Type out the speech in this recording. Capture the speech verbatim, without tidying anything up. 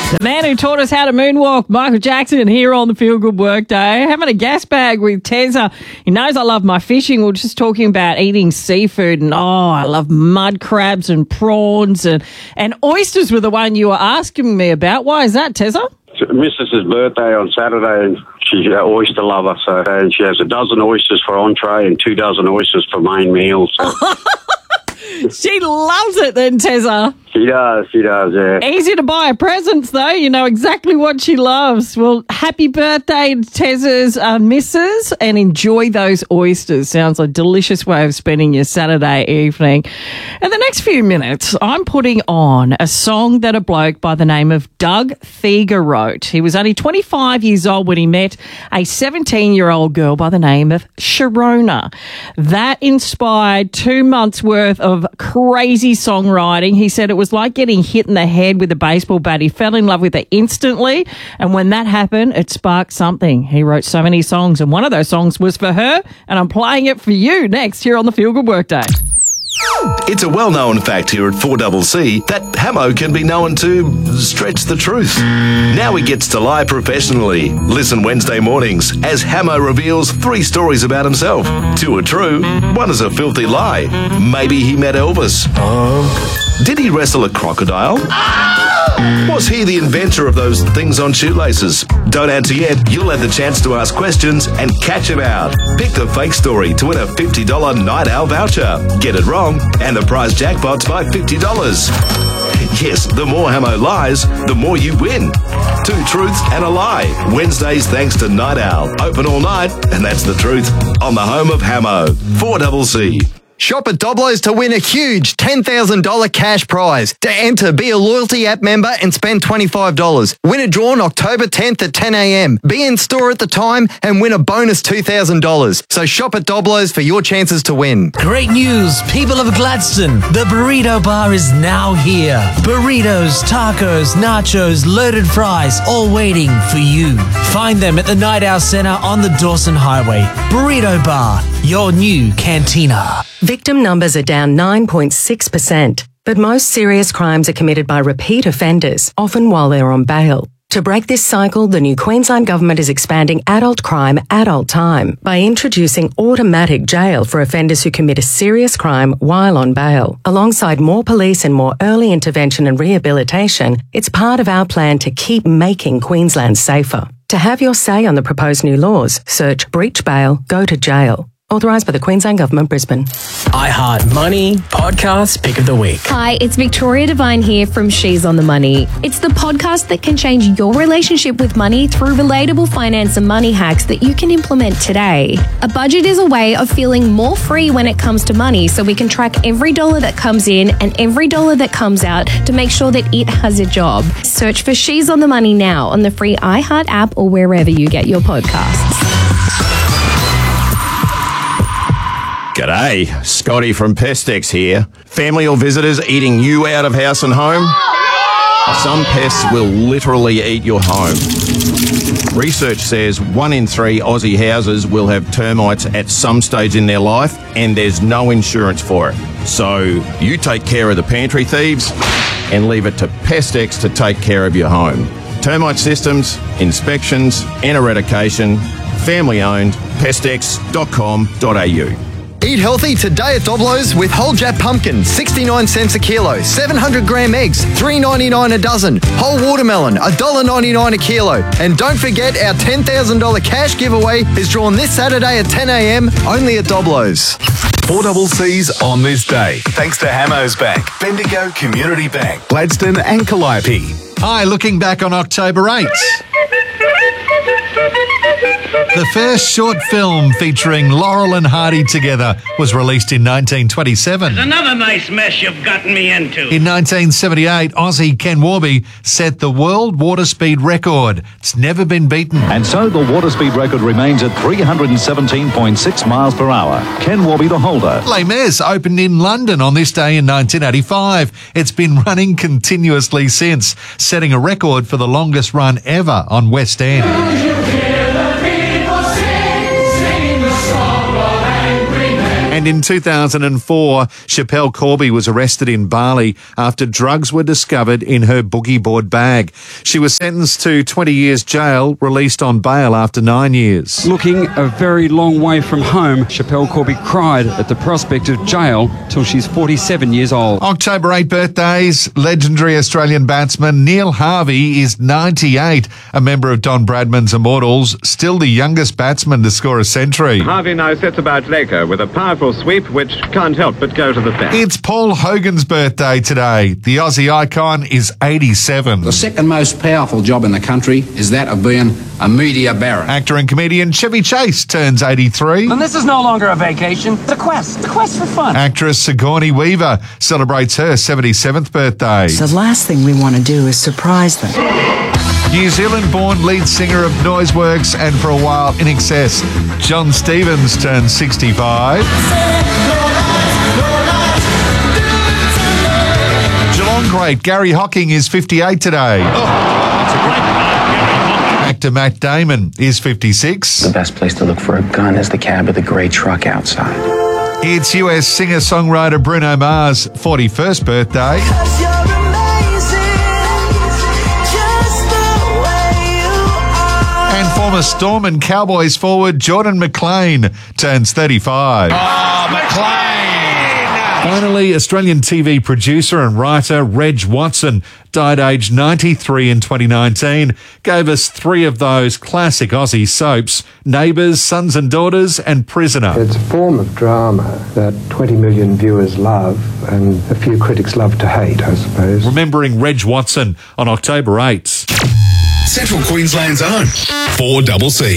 The man who taught us how to moonwalk, Michael Jackson, here on the Feel Good Workday. Having a gas bag with Tezza. He knows I love my fishing. We we're just talking about eating seafood, and oh, I love mud crabs and prawns, and, and oysters were the one you were asking me about. Why is that, Tezza? Missus's birthday on Saturday, and she's an oyster lover, so and she has a dozen oysters for entree and two dozen oysters for main meals. So. She loves it then, Tezza. She does, she does, yeah. Easy to buy her presents, though. You know exactly what she loves. Well, happy birthday, Tezza's uh, missus, and enjoy those oysters. Sounds like a delicious way of spending your Saturday evening. In the next few minutes, I'm putting on a song that a bloke by the name of Doug Thieger wrote. He was only twenty-five years old when he met a seventeen-year-old girl by the name of Sharona. That inspired two months' worth of crazy songwriting. He said it was like getting hit in the head with a baseball bat. He fell in love with it instantly, and when that happened, it sparked something. He wrote so many songs, and one of those songs was for her, and I'm playing it for you next here on the Feel Good Workday. It's a well-known fact here at four C C that Hamo can be known to stretch the truth. Now he gets to lie professionally. Listen Wednesday mornings as Hamo reveals three stories about himself. Two are true, one is a filthy lie. Maybe he met Elvis. Uh, did he wrestle a crocodile? Was he the inventor of those things on shoelaces? Don't answer yet. You'll have the chance to ask questions and catch him out. Pick the fake story to win a fifty dollars Night Owl voucher. Get it wrong, and the prize jackpot's by fifty dollars. Yes, the more Hamo lies, the more you win. Two truths and a lie. Wednesdays thanks to Night Owl. Open all night, and that's the truth. On the home of Hamo. four C C. Shop at Doblo's to win a huge ten thousand dollars cash prize. To enter, be a loyalty app member and spend twenty-five dollars. Win a draw on October tenth at ten a.m. Be in store at the time and win a bonus two thousand dollars. So shop at Doblo's for your chances to win. Great news, people of Gladstone. The Burrito Bar is now here. Burritos, tacos, nachos, loaded fries, all waiting for you. Find them at the Night Owl Centre on the Dawson Highway. Burrito Bar, your new cantina. Victim numbers are down nine point six percent, but most serious crimes are committed by repeat offenders, often while they're on bail. To break this cycle, the new Queensland Government is expanding adult crime, adult time by introducing automatic jail for offenders who commit a serious crime while on bail. Alongside more police and more early intervention and rehabilitation, it's part of our plan to keep making Queensland safer. To have your say on the proposed new laws, search breach bail, go to jail. Authorised by the Queensland Government, Brisbane. iHeart Money Podcast Pick of the Week. Hi, it's Victoria Devine here from She's on the Money. It's the podcast that can change your relationship with money through relatable finance and money hacks that you can implement today. A budget is a way of feeling more free when it comes to money, so we can track every dollar that comes in and every dollar that comes out to make sure that it has a job. Search for She's on the Money now on the free iHeart app or wherever you get your podcasts. G'day, Scotty from Pestex here. Family or visitors eating you out of house and home? Some pests will literally eat your home. Research says one in three Aussie houses will have termites at some stage in their life, and there's no insurance for it. So you take care of the pantry thieves and leave it to Pestex to take care of your home. Termite systems, inspections and eradication. Family owned. Pestex dot com dot a u. Eat healthy today at Doblo's with whole Jap pumpkin, sixty-nine cents a kilo. seven hundred gram eggs, three ninety-nine a dozen. Whole watermelon, one dollar ninety-nine a kilo. And don't forget our ten thousand dollars cash giveaway is drawn this Saturday at ten a.m. only at Doblo's. four C C's on this day. Thanks to Hamo's Bank, Bendigo Community Bank, Gladstone and Calliope. Hi, looking back on October eighth. The first short film featuring Laurel and Hardy together was released in nineteen twenty-seven. There's another nice mess you've gotten me into. In nineteen seventy-eight, Aussie Ken Warby set the world water speed record. It's never been beaten. And so the water speed record remains at three hundred seventeen point six miles per hour. Ken Warby the holder. Les Mis opened in London on this day in nineteen eighty-five. It's been running continuously since, setting a record for the longest run ever on West End. And in two thousand four, Chappelle Corby was arrested in Bali after drugs were discovered in her boogie board bag. She was sentenced to twenty years jail, released on bail after nine years. Looking a very long way from home, Chappelle Corby cried at the prospect of jail till she's forty-seven years old. October eighth birthdays. Legendary Australian batsman Neil Harvey is ninety-eight, a member of Don Bradman's Immortals, still the youngest batsman to score a century. Harvey now sits about Laker with a powerful sweep which can't help but go to the fence. It's Paul Hogan's birthday today. The Aussie icon is eighty-seven. The second most powerful job in the country is that of being a media baron. Actor and comedian Chevy Chase turns eighty-three. And this is no longer a vacation, it's a quest. It's a quest for fun. Actress Sigourney Weaver celebrates her seventy-seventh birthday. The last thing we want to do is surprise them. New Zealand-born lead singer of Noiseworks and for a while I N X S, John Stevens turns sixty-five. Geelong great Gary Hocking is fifty-eight today. Actor Matt Damon is fifty-six. The best place to look for a gun is the cab of the grey truck outside. It's U S singer-songwriter Bruno Mars' forty-first birthday. And former Storm and Cowboys forward Jordan McLean turns thirty-five. Oh, McLean! Finally, Australian T V producer and writer Reg Watson died aged ninety-three in twenty nineteen. Gave us three of those classic Aussie soaps, Neighbours, Sons and Daughters and Prisoner. It's a form of drama that twenty million viewers love and a few critics love to hate, I suppose. Remembering Reg Watson on October eighth. Central Queensland's own four C C.